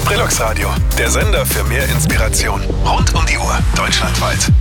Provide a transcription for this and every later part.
Brilox Radio, der Sender für mehr Inspiration. Rund um die Uhr, deutschlandweit.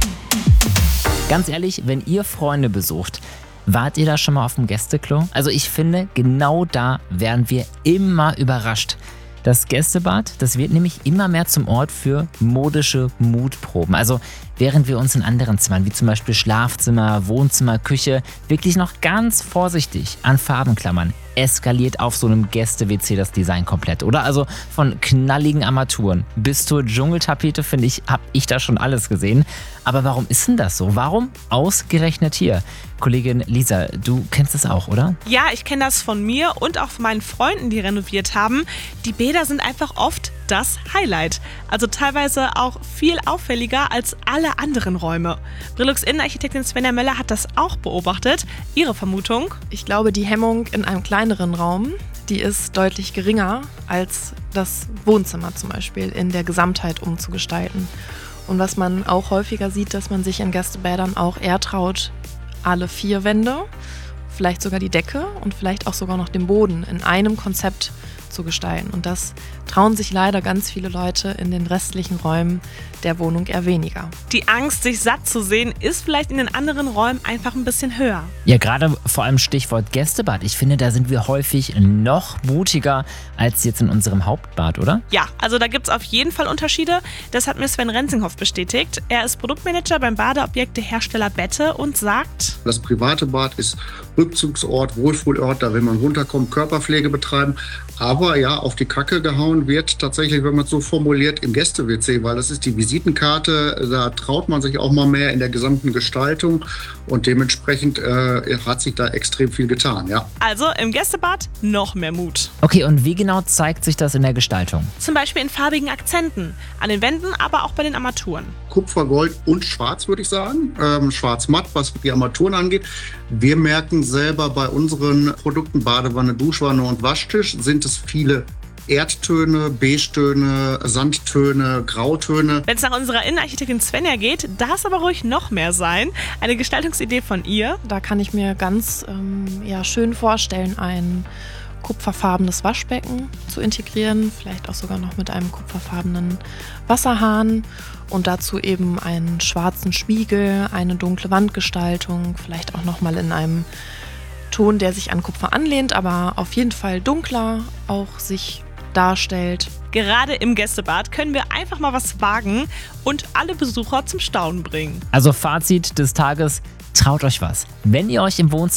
Ganz ehrlich, wenn ihr Freunde besucht, wart ihr da schon mal auf dem Gästeklo? Also ich finde, genau da werden wir immer überrascht. Das Gästebad, das wird nämlich immer mehr zum Ort für modische Mutproben. Also während wir uns in anderen Zimmern, wie zum Beispiel Schlafzimmer, Wohnzimmer, Küche, wirklich noch ganz vorsichtig an Farben klammern, eskaliert auf so einem Gäste-WC das Design komplett, oder? Also von knalligen Armaturen bis zur Dschungeltapete, finde ich, habe ich da schon alles gesehen. Aber warum ist denn das so? Warum ausgerechnet hier? Kollegin Lisa, du kennst das auch, oder? Ja, ich kenne das von mir und auch von meinen Freunden, die renoviert haben. Die Bäder sind einfach oft das Highlight. Also teilweise auch viel auffälliger als alle anderen Räume. Brilox Innenarchitektin Svenja Möller hat das auch beobachtet. Ihre Vermutung? Ich glaube, die Hemmung in einem kleineren Raum, die ist deutlich geringer als das Wohnzimmer zum Beispiel in der Gesamtheit umzugestalten. Und was man auch häufiger sieht, dass man sich in Gästebädern auch eher traut, alle 4 Wände, vielleicht sogar die Decke und vielleicht auch sogar noch den Boden in einem Konzept zu gestalten. Und das trauen sich leider ganz viele Leute in den restlichen Räumen der Wohnung eher weniger. Die Angst, sich satt zu sehen, ist vielleicht in den anderen Räumen einfach ein bisschen höher. Ja, gerade vor allem Stichwort Gästebad. Ich finde, da sind wir häufig noch mutiger als jetzt in unserem Hauptbad, oder? Ja, also da gibt es auf jeden Fall Unterschiede. Das hat mir Sven Renzinghoff bestätigt. Er ist Produktmanager beim Badeobjektehersteller Bette und sagt: Das private Bad ist Rückzugsort, Wohlfühlort, da will man runterkommen, Körperpflege betreiben. Aber ja, auf die Kacke gehauen wird tatsächlich, wenn man es so formuliert, im Gäste-WC, weil das ist die Visitenkarte, da traut man sich auch mal mehr in der gesamten Gestaltung und dementsprechend hat sich da extrem viel getan, ja. Also im Gästebad noch mehr Mut. Okay, und wie genau zeigt sich das in der Gestaltung? Zum Beispiel in farbigen Akzenten, an den Wänden, aber auch bei den Armaturen. Kupfer, Gold und Schwarz, würde ich sagen. Schwarz-matt, was die Armaturen angeht. Wir merken selber bei unseren Produkten Badewanne, Duschwanne und Waschtisch sind es viele Erdtöne, Beige-Töne, Sandtöne, Grautöne. Wenn es nach unserer Innenarchitektin Svenja geht, darf es aber ruhig noch mehr sein. Eine Gestaltungsidee von ihr. Da kann ich mir ganz schön vorstellen, ein kupferfarbenes Waschbecken zu integrieren, vielleicht auch sogar noch mit einem kupferfarbenen Wasserhahn und dazu eben einen schwarzen Spiegel, eine dunkle Wandgestaltung, vielleicht auch nochmal in einem Ton, der sich an Kupfer anlehnt, aber auf jeden Fall dunkler auch sich darstellt. Gerade im Gästebad können wir einfach mal was wagen und alle Besucher zum Staunen bringen. Also Fazit des Tages: Traut euch was. Wenn ihr euch im Wohnzimmer